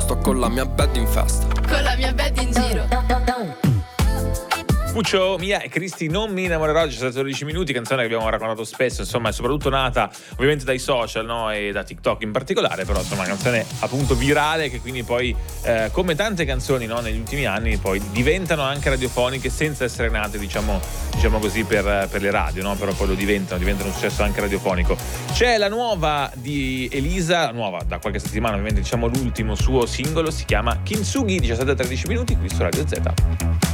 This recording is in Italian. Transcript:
sto con la mia bed in festa. Con la mia bed in giro. Puccio, Mia e Cristi, non mi innamorerò, ci sono 12 minuti, canzone che abbiamo raccontato spesso, insomma è soprattutto nata ovviamente dai social, no? E da TikTok in particolare, però insomma è una canzone appunto virale che quindi poi come tante canzoni, no? Negli ultimi anni poi diventano anche radiofoniche senza essere nate diciamo così per le radio, no? Però poi lo diventano un successo anche radiofonico. C'è la nuova di Elisa, la nuova da qualche settimana ovviamente, diciamo l'ultimo suo singolo, si chiama Kintsugi, 17-13 minuti qui su Radio Z.